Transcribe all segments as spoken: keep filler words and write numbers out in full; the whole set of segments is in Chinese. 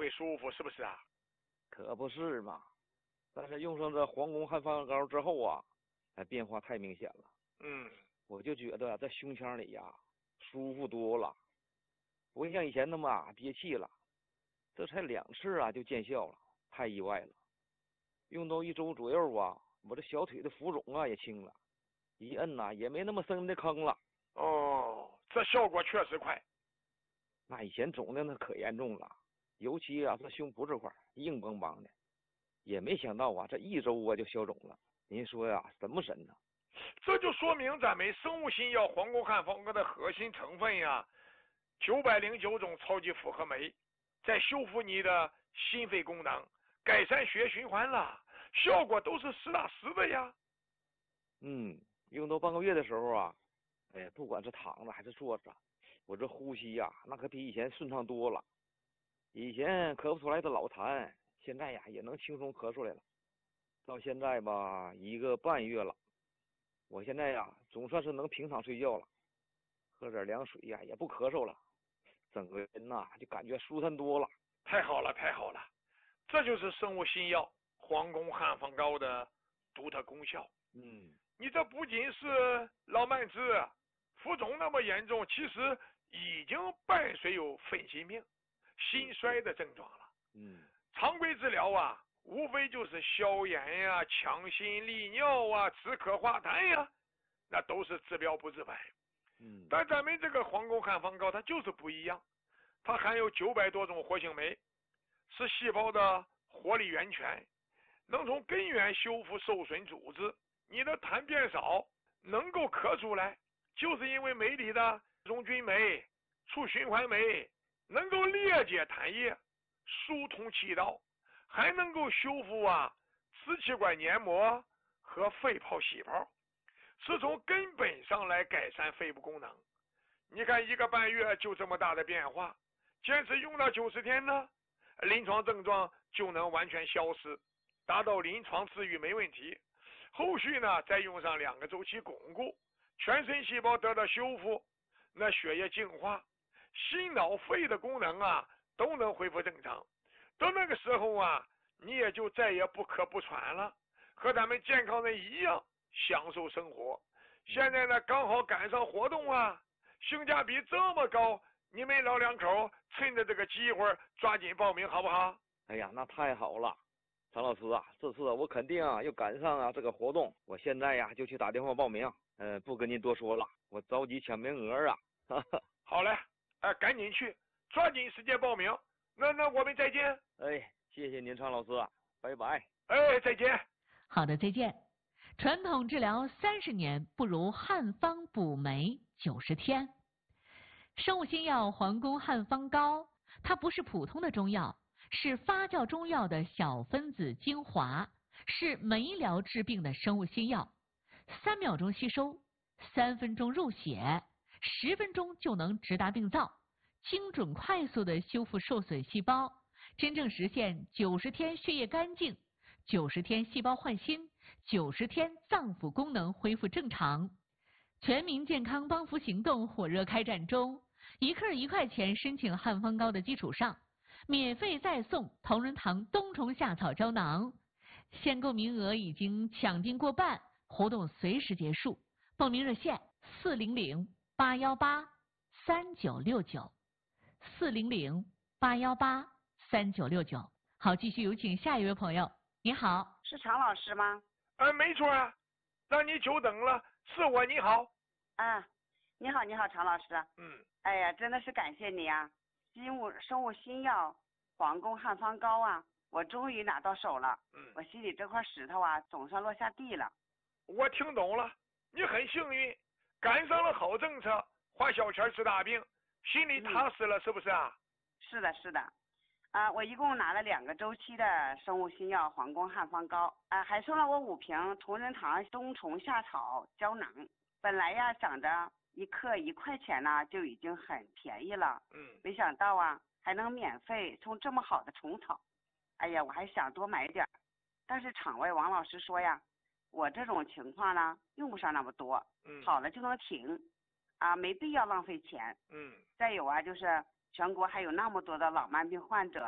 会舒服，是不是啊？ 可不是嘛。但是用上这皇宫汉方膏之后啊，哎，变化太明显了。 嗯， 我就觉得在胸腔里呀舒服多了，不会像以前那么啊憋气了。这才两次啊就见效了，太意外了。用到一周左右啊，我这小腿的浮肿啊也轻了，一摁呐、也没那么深的坑了。 哦，这效果确实快。 那以前肿的那可严重了，尤其啊这胸脯这块硬邦邦的，也没想到啊这一周啊就消肿了。您说呀、啊、神不神呢？ 这就说明咱们生物新药皇宫汉方膏的核心成分呀，九百零九种超级复合酶，在修复你的心肺功能，改善血液循环了，效果都是实打实的呀。 嗯，用到半个月的时候啊，哎呀，不管是躺着还是坐着，我这呼吸呀、那可比以前顺畅多了。以前咳不出来的老痰，现在呀也能轻松咳出来了。到现在吧，一个半月了，我现在呀总算是能平躺睡觉了，喝点凉水呀也不咳嗽了，整个人呐就感觉舒坦多了。 太好了，太好了，这就是生物新药皇宫汉方膏的独特功效。 嗯， 你这不仅是老慢支、浮肿那么严重，其实已经伴随有分心病、心衰的症状了。 嗯， 常规治疗啊，无非就是消炎呀、强心利尿啊、止咳化痰呀，那都是治标不治本。 嗯， 但咱们这个皇宫汉方膏它就是不一样，它含有九百多种活性酶，是细胞的活力源泉，能从根源修复受损组织。你的痰变少，能够咳出来，就是因为酶里的溶菌酶、促循环酶能够裂解痰液，疏通气道，还能够修复啊支气管黏膜和肺泡细胞，是从根本上来改善肺部功能。你看一个半月就这么大的变化，坚持用到九十天呢，临床症状就能完全消失，达到临床治愈没问题。后续呢再用上两个周期巩固，全身细胞得到修复，那血液净化，心脑肺的功能啊都能恢复正常。到那个时候啊，你也就再也不咳不喘了，和咱们健康人一样享受生活。现在呢刚好赶上活动啊，性价比这么高，你们老两口趁着这个机会抓紧报名好不好？ 哎呀，那太好了。常老师啊，这次我肯定啊又赶上啊这个活动，我现在呀就去打电话报名。嗯、呃，不跟您多说了，我着急抢名额啊。哈哈。 好嘞，哎、呃，赶紧去，抓紧时间报名。那那我们再见。 哎，谢谢您，常老师，拜拜。 哎，再见。 好的，再见。传统治疗三十年，不如汉方补酶九十天。生物新药皇宫汉方膏，它不是普通的中药，是发酵中药的小分子精华，是酶疗治病的生物新药。三秒钟吸收，三分钟入血，十分钟就能直达病灶，精准快速的修复受损细胞，真正实现九十天血液干净，九十天细胞换新，九十天脏腑功能恢复正常。全民健康帮扶行动火热开展中，一克一块钱申请汉方膏的基础上，免费再送同仁堂冬虫夏草胶囊。限购名额已经抢订过半，活动随时结束。报名热线四零零八幺八三九六九，四零零八幺八三九六九。好，继续有请下一位朋友。你好， 是常老师吗？ 哎，没错啊，让你久等了，是我。你好。 啊，你好，你好，常老师。 嗯。 哎呀，真的是感谢你啊！生物生物新药皇宫汉方膏啊，我终于拿到手了。 嗯。 我心里这块石头啊，总算落下地了。 我听懂了，你很幸运，赶上了好政策，花小钱治大病，心里踏实了，嗯、是不是啊？ 是的，是的。啊，我一共拿了两个周期的生物新药皇宫汉方膏，啊，还送了我五瓶同仁堂冬虫夏草胶囊。本来呀，想着一克一块钱呢，就已经很便宜了。 嗯。 没想到啊，还能免费送这么好的虫草。哎呀，我还想多买点，但是场外王老师说呀，我这种情况呢，用不上那么多。 嗯。 好了就能停，啊，没必要浪费钱。 嗯。 再有啊，就是全国还有那么多的老慢病患者，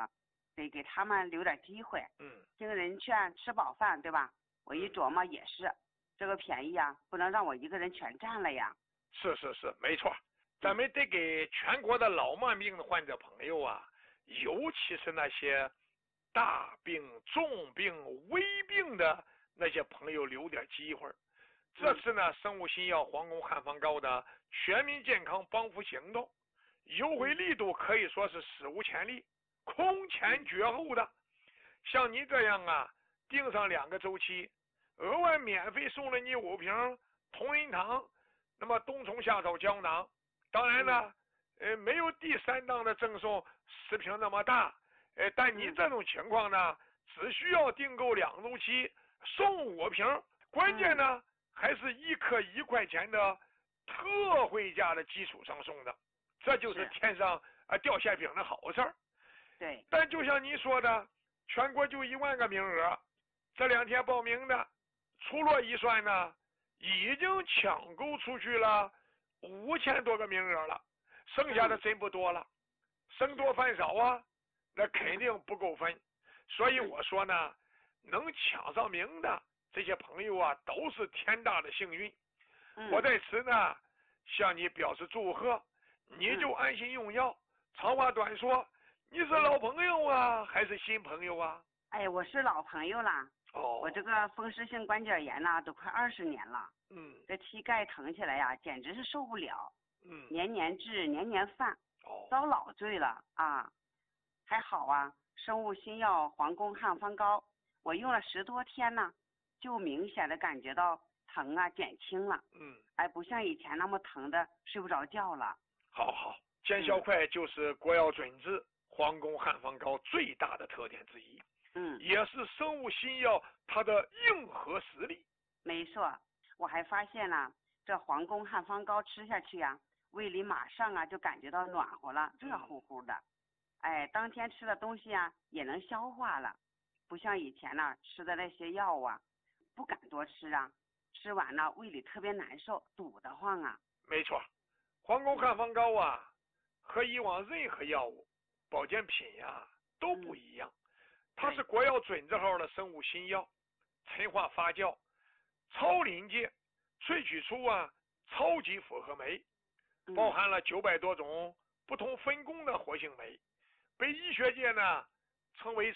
得给他们留点机会。 嗯， 听人劝，吃饱饭，对吧？我一琢磨也是，这个便宜啊，不能让我一个人全占了呀。 是是是，没错。咱们得给全国的老慢病的患者朋友啊，尤其是那些大病、重病、危病的那些朋友留点机会。这次呢，生物新药皇宫汉方膏的全民健康帮扶行动，优惠力度可以说是史无前例，空前绝后的。像你这样啊，订上两个周期，额外免费送了你五瓶同仁堂，那么冬虫夏草胶囊。当然呢，呃，没有第三档的赠送十瓶那么大，呃，但你这种情况呢，只需要订购两周期送五瓶，关键呢还是一颗一块钱的特惠价的基础上送的，这就是天上啊掉馅饼的好事儿。 对。 但就像你说的，全国就一万个名额，这两天报名的，粗略一算呢，已经抢购出去了五千多个名额了，剩下的真不多了，生多饭少啊，那肯定不够分。所以我说呢，能抢上名的这些朋友啊，都是天大的幸运。我在此呢向你表示祝贺，你就安心用药。长话短说，你是老朋友啊，还是新朋友啊？ 哎，我是老朋友啦。 哦。 我这个风湿性关节炎呢，都快二十年了。 嗯。 这膝盖疼起来呀，简直是受不了。 嗯。 年年治，年年犯。 哦。 遭老罪了啊！还好啊，生物新药皇宫汉方膏，我用了十多天呢，就明显的感觉到疼啊减轻了。 嗯。 哎，不像以前那么疼的睡不着觉了。 好好，见效快就是国药准治皇宫汉方膏最大的特点之一。 嗯。 也是生物新药它的硬核实力。 没错，我还发现了这皇宫汉方膏吃下去呀、啊，胃里马上啊就感觉到暖和了，热乎乎的。哎，当天吃的东西啊也能消化了，不像以前呢、啊、吃的那些药啊，不敢多吃啊，吃完了胃里特别难受，堵得慌啊。 没错，皇宫汉方膏啊，和以往任何药物、保健品呀、啊、都不一样。嗯，它是国药准字号的生物新药，陈化发酵，超临界萃取出啊超级复合酶，包含了九百多种不同分工的活性酶，被医学界呢称为